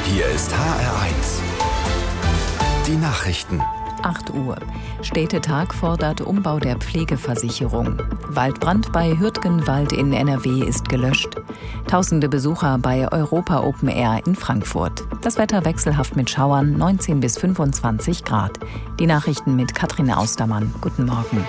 Hier ist HR1. Die Nachrichten. 8 Uhr. Städtetag fordert Umbau der Pflegeversicherung. Waldbrand bei Hürtgenwald in NRW ist gelöscht. Tausende Besucher bei Europa Open Air in Frankfurt. Das Wetter wechselhaft mit Schauern, 19 bis 25 Grad. Die Nachrichten mit Katrin Austermann. Guten Morgen.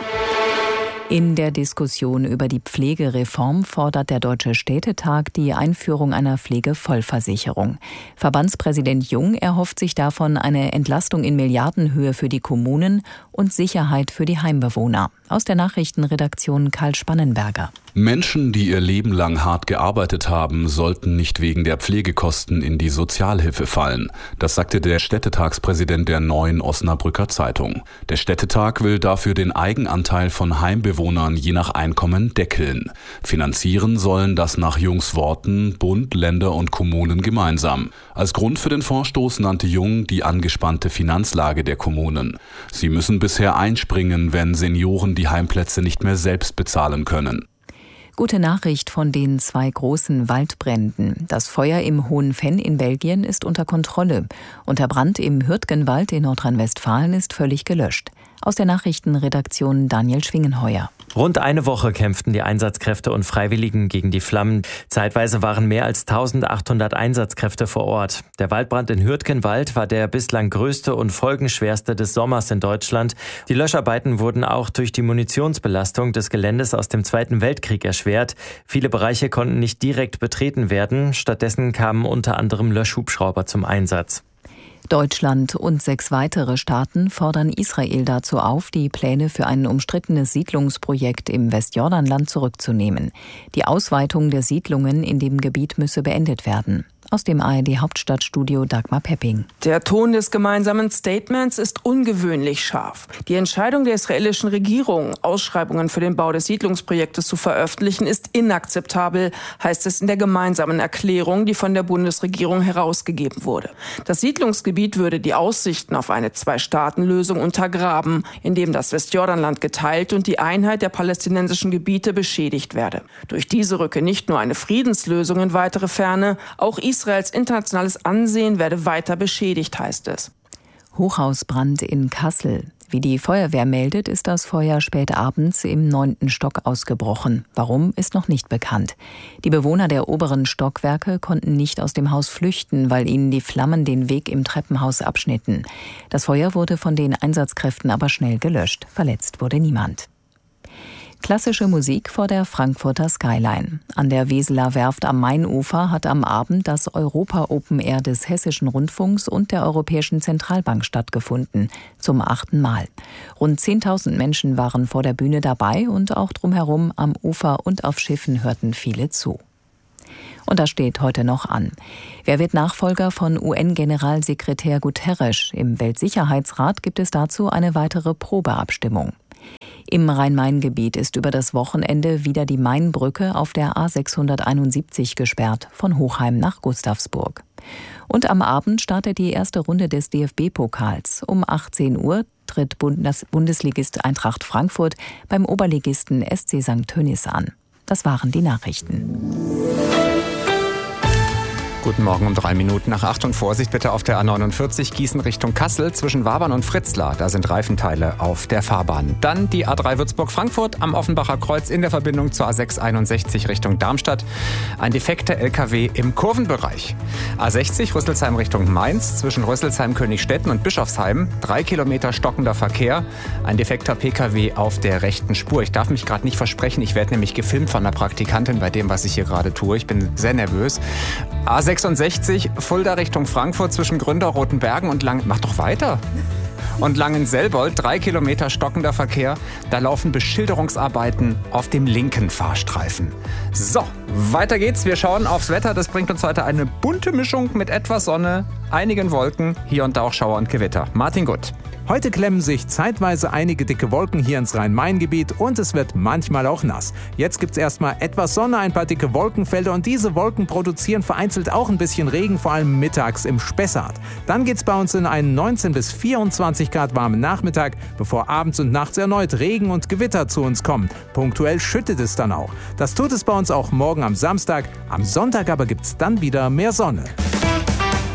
In der Diskussion über die Pflegereform fordert der Deutsche Städtetag die Einführung einer Pflegevollversicherung. Verbandspräsident Jung erhofft sich davon eine Entlastung in Milliardenhöhe für die Kommunen und Sicherheit für die Heimbewohner. Aus der Nachrichtenredaktion Karl Spannenberger. Menschen, die ihr Leben lang hart gearbeitet haben, sollten nicht wegen der Pflegekosten in die Sozialhilfe fallen. Das sagte der Städtetagspräsident der Neuen Osnabrücker Zeitung. Der Städtetag will dafür den Eigenanteil von Heimbewohnern je nach Einkommen deckeln. Finanzieren sollen das nach Jungs Worten Bund, Länder und Kommunen gemeinsam. Als Grund für den Vorstoß nannte Jung die angespannte Finanzlage der Kommunen. Sie müssen bisher einspringen, wenn Senioren die Heimplätze nicht mehr selbst bezahlen können. Gute Nachricht von den 2 großen Waldbränden. Das Feuer im Hohen Venn in Belgien ist unter Kontrolle und der Brand im Hürtgenwald in Nordrhein-Westfalen ist völlig gelöscht. Aus der Nachrichtenredaktion Daniel Schwingenheuer. Rund eine Woche kämpften die Einsatzkräfte und Freiwilligen gegen die Flammen. Zeitweise waren mehr als 1800 Einsatzkräfte vor Ort. Der Waldbrand in Hürtgenwald war der bislang größte und folgenschwerste des Sommers in Deutschland. Die Löscharbeiten wurden auch durch die Munitionsbelastung des Geländes aus dem Zweiten Weltkrieg erschwert. Viele Bereiche konnten nicht direkt betreten werden. Stattdessen kamen unter anderem Löschhubschrauber zum Einsatz. Deutschland und 6 weitere Staaten fordern Israel dazu auf, die Pläne für ein umstrittenes Siedlungsprojekt im Westjordanland zurückzunehmen. Die Ausweitung der Siedlungen in dem Gebiet müsse beendet werden. Aus dem ARD-Hauptstadtstudio Dagmar Pepping. Der Ton des gemeinsamen Statements ist ungewöhnlich scharf. Die Entscheidung der israelischen Regierung, Ausschreibungen für den Bau des Siedlungsprojektes zu veröffentlichen, ist inakzeptabel, heißt es in der gemeinsamen Erklärung, die von der Bundesregierung herausgegeben wurde. Das Siedlungsgebiet würde die Aussichten auf eine 2-Staaten-Lösung untergraben, indem das Westjordanland geteilt und die Einheit der palästinensischen Gebiete beschädigt werde. Durch diese rücke nicht nur eine Friedenslösung in weitere Ferne, auch Israels internationales Ansehen werde weiter beschädigt, heißt es. Hochhausbrand in Kassel. Wie die Feuerwehr meldet, ist das Feuer spät abends im 9. Stock ausgebrochen. Warum, ist noch nicht bekannt. Die Bewohner der oberen Stockwerke konnten nicht aus dem Haus flüchten, weil ihnen die Flammen den Weg im Treppenhaus abschnitten. Das Feuer wurde von den Einsatzkräften aber schnell gelöscht. Verletzt wurde niemand. Klassische Musik vor der Frankfurter Skyline. An der Weseler Werft am Mainufer hat am Abend das Europa Open Air des Hessischen Rundfunks und der Europäischen Zentralbank stattgefunden, zum 8. Mal. Rund 10.000 Menschen waren vor der Bühne dabei und auch drumherum am Ufer und auf Schiffen hörten viele zu. Und das steht heute noch an. Wer wird Nachfolger von UN-Generalsekretär Guterres? Im Weltsicherheitsrat gibt es dazu eine weitere Probeabstimmung. Im Rhein-Main-Gebiet ist über das Wochenende wieder die Mainbrücke auf der A671 gesperrt, von Hochheim nach Gustavsburg. Und am Abend startet die erste Runde des DFB-Pokals. Um 18 Uhr tritt Bundesligist Eintracht Frankfurt beim Oberligisten SC St. Tönnies an. Das waren die Nachrichten. Guten Morgen um 3 Minuten nach 8 und Vorsicht bitte auf der A49 Gießen Richtung Kassel zwischen Wabern und Fritzlar. Da sind Reifenteile auf der Fahrbahn. Dann die A3 Würzburg-Frankfurt am Offenbacher Kreuz in der Verbindung zur A661 Richtung Darmstadt. Ein defekter LKW im Kurvenbereich. A60 Rüsselsheim Richtung Mainz zwischen Rüsselsheim, Königstetten und Bischofsheim. 3 Kilometer stockender Verkehr. Ein defekter PKW auf der rechten Spur. Ich darf mich gerade nicht versprechen. Ich werde nämlich gefilmt von einer Praktikantin bei dem, was ich hier gerade tue. Ich bin sehr nervös. A66 Fulda Richtung Frankfurt zwischen Gründerrotenbergen und Mach doch weiter. Und Langenselbold, 3 Kilometer stockender Verkehr. Da laufen Beschilderungsarbeiten auf dem linken Fahrstreifen. So, weiter geht's. Wir schauen aufs Wetter. Das bringt uns heute eine bunte Mischung mit etwas Sonne, einigen Wolken, hier und da auch Schauer und Gewitter. Martin Gutt. Heute klemmen sich zeitweise einige dicke Wolken hier ins Rhein-Main-Gebiet und es wird manchmal auch nass. Jetzt gibt's erstmal etwas Sonne, ein paar dicke Wolkenfelder und diese Wolken produzieren vereinzelt auch ein bisschen Regen, vor allem mittags im Spessart. Dann geht's bei uns in einen 19 bis 24 Grad warmen Nachmittag, bevor abends und nachts erneut Regen und Gewitter zu uns kommen. Punktuell schüttet es dann auch. Das tut es bei uns auch morgen am Samstag. Am Sonntag aber gibt's dann wieder mehr Sonne.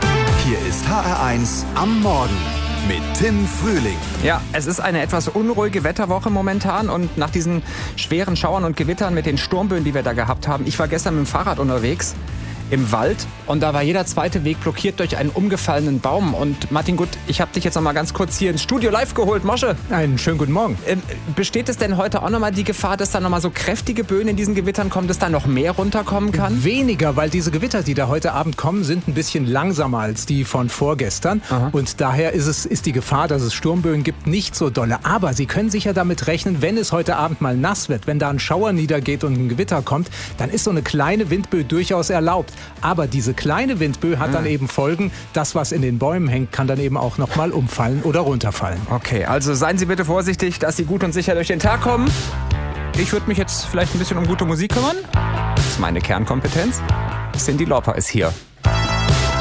Hier ist HR1 am Morgen mit Tim Frühling. Ja, es ist eine etwas unruhige Wetterwoche momentan und nach diesen schweren Schauern und Gewittern mit den Sturmböen, die wir da gehabt haben, ich war gestern mit dem Fahrrad unterwegs im Wald und da war jeder zweite Weg blockiert durch einen umgefallenen Baum. Und Martin Gut, ich habe dich jetzt noch mal ganz kurz hier ins Studio live geholt. Mosche. Einen schönen guten Morgen. Besteht es denn heute auch noch mal die Gefahr, dass da noch mal so kräftige Böen in diesen Gewittern kommen, dass da noch mehr runterkommen kann? Weniger, weil diese Gewitter, die da heute Abend kommen, sind ein bisschen langsamer als die von vorgestern. Aha. Und daher ist die Gefahr, dass es Sturmböen gibt, nicht so dolle. Aber Sie können sicher damit rechnen, wenn es heute Abend mal nass wird, wenn da ein Schauer niedergeht und ein Gewitter kommt, dann ist so eine kleine Windböe durchaus erlaubt. Aber diese kleine Windböe hat dann eben Folgen. Das, was in den Bäumen hängt, kann dann eben auch noch mal umfallen oder runterfallen. Okay, also seien Sie bitte vorsichtig, dass Sie gut und sicher durch den Tag kommen. Ich würde mich jetzt vielleicht ein bisschen um gute Musik kümmern. Das ist meine Kernkompetenz. Cyndi Lauper ist hier.